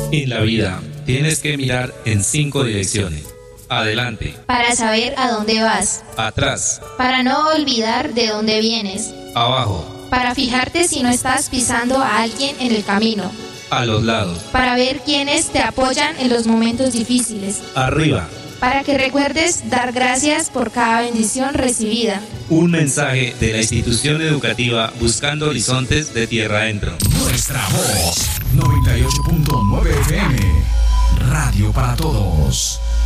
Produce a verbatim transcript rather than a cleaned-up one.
En la vida tienes que mirar en cinco direcciones. Adelante. Para saber a dónde vas. Atrás. Para no olvidar de dónde vienes. Abajo. Para fijarte si no estás pisando a alguien en el camino. A los lados. Para ver quiénes te apoyan en los momentos difíciles. Arriba. Para que recuerdes dar gracias por cada bendición recibida. Un mensaje de la institución educativa Buscando Horizontes de Tierra Adentro. Nuestra voz, noventa y ocho punto nueve F M. Radio para todos.